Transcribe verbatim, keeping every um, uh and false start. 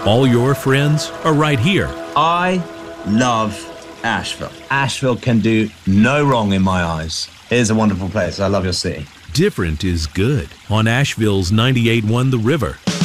All your friends are right here. I love Asheville. Asheville can do no wrong in my eyes. It is a wonderful place. I love your city. Different is good on Asheville's ninety-eight point one The River.